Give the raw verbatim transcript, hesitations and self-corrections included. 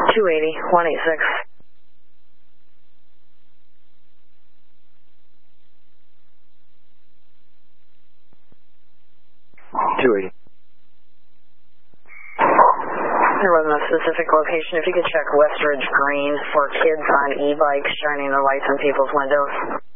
two eighty, one eighty-six. two eighty. There wasn't a specific location. If you could check Westridge Green for kids on e-bikes shining the lights in people's windows.